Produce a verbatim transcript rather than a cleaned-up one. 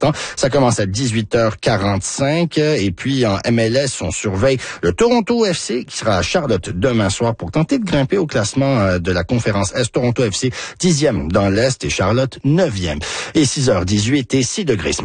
temps. Ça commence à dix-huit heures quarante-cinq. Et puis, en M L S, on surveille le Toronto F C qui sera à Charlotte demain soir pour tenter de grimper au classement de la conférence Est. Toronto F C dixième dans l'Est et Charlotte neuvième. Et six heures dix-huit et six degrés ce matin.